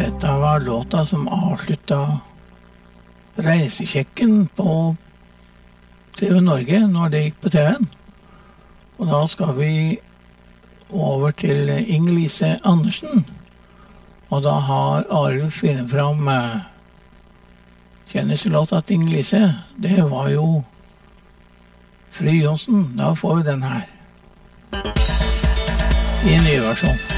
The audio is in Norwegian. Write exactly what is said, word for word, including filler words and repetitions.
Dette var låta som avslutta reisekjekken på T V Norge når det gikk på T V-en. Og da skal vi over til Inger-Lise Andersen. Og da har Arild funnet fram eh, kjenneslåta til Inger-Lise. Det var jo Fru Johnsen. Da får vi den her. I en ny versjon.